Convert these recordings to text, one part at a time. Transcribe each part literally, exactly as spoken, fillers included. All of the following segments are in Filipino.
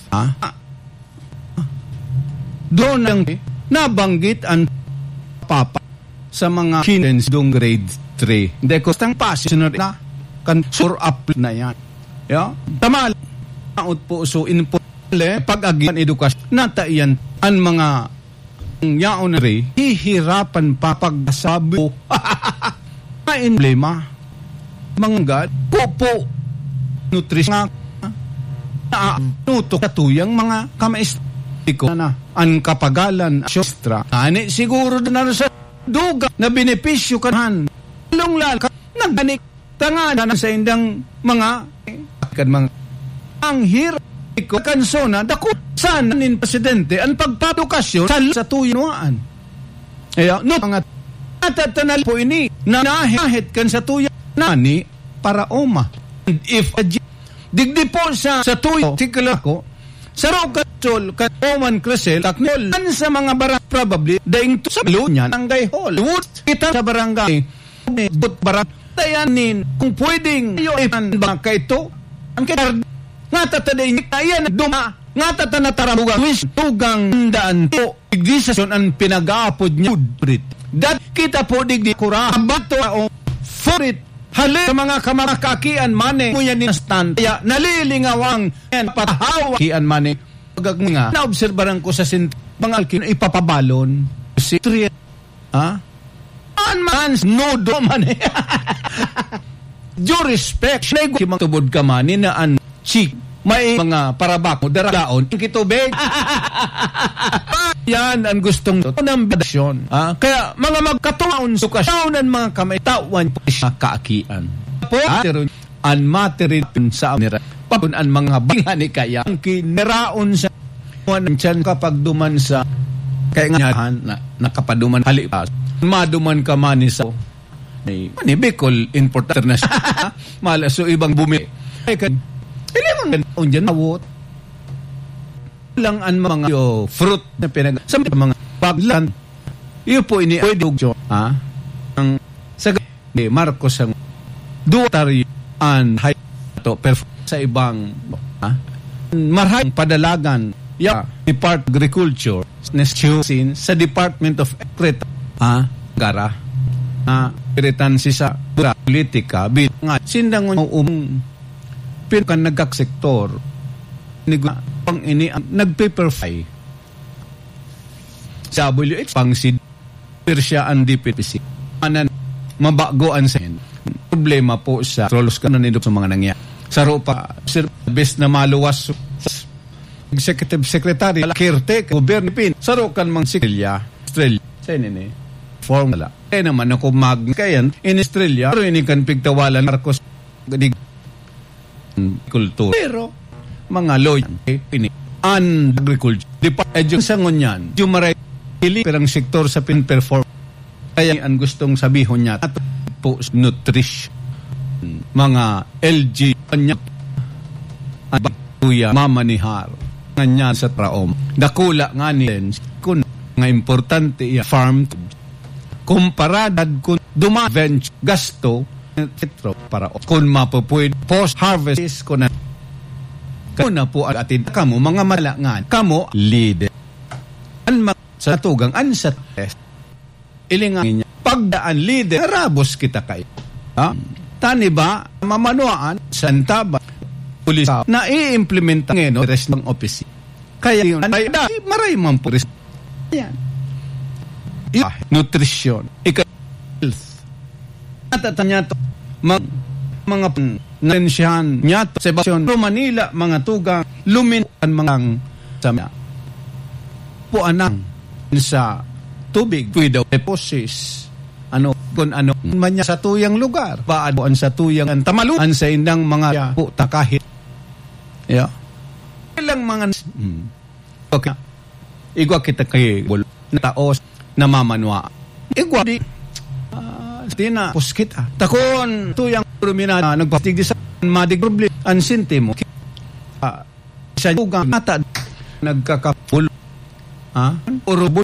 Ah? Doon lang nabanggit ang papa sa mga kinens doong grade three. Hindi ko stang passionate na kan sur up na yan. Yeah? Tama lang po so input pag-agian edukasyon nataiyan ang mga yaon na rin hihirapan pa pagsabi ko may problema mga pupo nutrition na nutok katuyang mga kamaistiko na ang kapagalan astra ani siguro na sa duga na benepisyo kanahan lunglal ka nagbanik tanganan sa indang mga kan mga ang hirap ko kansona dako sana nin presidente ang pagpadukasyon sa tuyuan kaya no mga atatanal po ini na nahit kan sa tuyan nani para oma if digdi po sa sa tuyo tikla ko sa rokasol kan oman krasel taknol an sa mga barang probably daing to sa lunya ang gayhol wood kita sa barangay but barang tayanin kung pwedeng yo ipan ba kay to ang kay nga tataday ayan duma nga tatanatarabugang wis tugang daan po igdisasyon ang pinag-aapod niya dat kita po digdi kura bato o for it hali sa mga kamarakakian mane mo yan stand kaya nalilingawang yan patahawa kian mane pagag nga naobserbaran ko sa sint mga alkin ipapabalon si tri ha an mans no do mane due respect nego matubod ka mane na an chik may mga parabako daradaon kitubig yan ang gustong ng bedasyon ah kaya mga magkatuon sukasyonan mga kamaitawan sa kaakian po an materin sa nira papun an mga bingani kaya ang kineraon sa wan chan kapag duman sa kaya nga na nakapaduman halipas maduman ka man sa ni Bicol Import International malaso ibang bumi ilang ang dyan awot lang ang mga yo, fruit na pinag sa mga paglan iyo po ini pwede ha ang sa ni Marcos ang duotary an high to perform sa ibang ha marhang padalagan ya Department of Agriculture nestusin sa Department of Agriculture ha gara na piritansi sa politika bit nga sindang um pinkan nagkaksektor pang ini nagpaperfy sa W H pang si Persya and D P P C anan mabagoan sa problema po sa rolos kanon nito sa mga nangyari sa ropa best na maluwas executive secretary caretaker gobyerno pin sa rokan mang Australia Australia sa nini formula eh naman ako mag kayan in Australia pero ini kan pigtawalan Marcos dig kultura pero mga lawyer ini an agriculture di pa edyo sa ngunyan yung maray pili perang sektor sa pin-perform kaya ang gustong sabihon niya at po nutrition mga L G kanya at tuya mamanihar kanya sa traom dakula nga ni kun nga importante iya farm kumparadad kun dumaventure gasto para kung mapupuid post-harvest ko na kung na po atin kamo mga malangan kamo leader an sa tugang an sa test ilingan niya pagdaan leader rabos kita kayo ha tani ba mamanuaan sa antaba pulis na i-implement ng no rest ng office kaya yun ay maray man pulis yan nutrition health natatanya to mga mga nensyahan niya sa Basyon Manila mga tugang luminan mga sa po anang sa tubig without deposits ano kung ano man niya sa tuyang lugar paadoan sa tuyang ang tamaluan sa indang mga po takahit yeah ilang mga hmm. okay igwa kita kay na taos na mamanwa igwa di tina puskit ah takon tuyang rumina nagpatig di sa madig problem an sintimo ah sa tugang mata nagkakapul ha urubot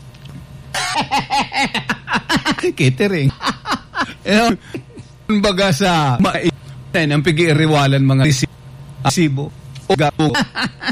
catering eh baga sa mai ang pigi-iriwalan mga resibo o gapo